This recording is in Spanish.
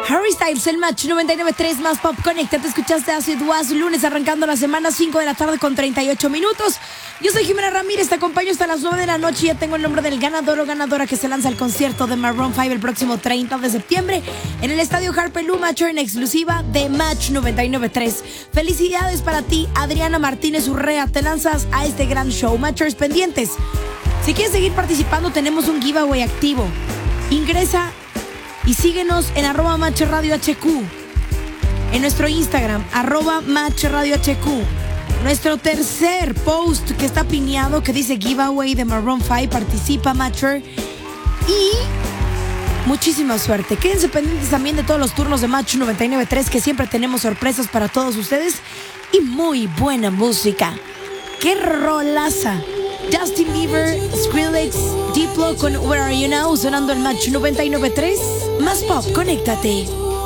Harry Styles, el match 99.3 más pop. Conéctate, escuchaste Acid Was, lunes arrancando la semana, 5 de la tarde con 38 minutos. Yo soy Jimena Ramírez, te acompaño hasta las 9 de la noche y ya tengo el nombre del ganador o ganadora que se lanza al concierto de Maroon 5 el próximo 30 de septiembre en el estadio Harper Lumacher en exclusiva de Match 99.3. Felicidades para ti, Adriana Martínez Urrea, te lanzas a este gran show. Matchers pendientes. Si quieres seguir participando, tenemos un giveaway activo. Ingresa y síguenos en @MatchRadioHQ, en nuestro Instagram, @MatchRadioHQ. Nuestro tercer post que está pineado, que dice giveaway de Maroon 5, participa Matcher. Y muchísima suerte. Quédense pendientes también de todos los turnos de Match 99.3, que siempre tenemos sorpresas para todos ustedes y muy buena música. ¡Qué rolaza! Justin Bieber, Skrillex, Diplo con Where Are You Now, sonando el Match 99.3. Más pop, conéctate.